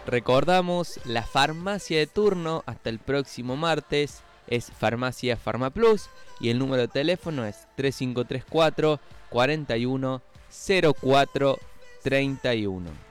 Recordamos, la farmacia de turno hasta el próximo martes es Farmacia Farmaplus y el número de teléfono es 3534 41 04 31.